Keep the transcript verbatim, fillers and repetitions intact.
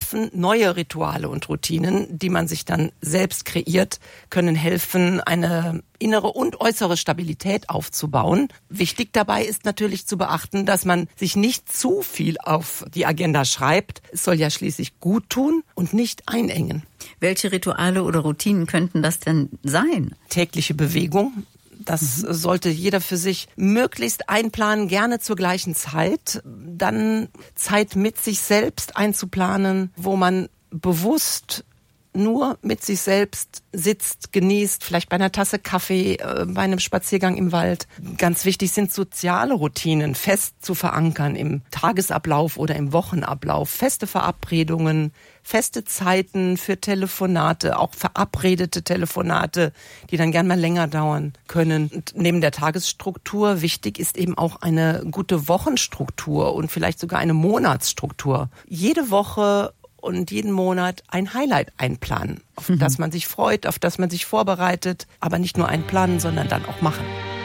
helfen. Neue Rituale und Routinen, die man sich dann selbst kreiert, können helfen, eine innere und äußere Stabilität aufzubauen. Wichtig dabei ist natürlich zu beachten, dass man sich nicht zu viel auf die Agenda schreibt. Es soll ja schließlich gut tun und nicht einengen. Welche Rituale oder Routinen könnten das denn sein? Tägliche Bewegung. Das mhm. sollte jeder für sich möglichst einplanen, gerne zur gleichen Zeit. Dann Zeit mit sich selbst einzuplanen, wo man bewusst nur mit sich selbst sitzt, genießt, vielleicht bei einer Tasse Kaffee, äh, bei einem Spaziergang im Wald. Ganz wichtig sind soziale Routinen fest zu verankern im Tagesablauf oder im Wochenablauf. Feste Verabredungen, feste Zeiten für Telefonate, auch verabredete Telefonate, die dann gern mal länger dauern können. Und neben der Tagesstruktur wichtig ist eben auch eine gute Wochenstruktur und vielleicht sogar eine Monatsstruktur. Jede Woche und jeden Monat ein Highlight einplanen, auf mhm. das man sich freut, auf das man sich vorbereitet, aber nicht nur einplanen, sondern dann auch machen.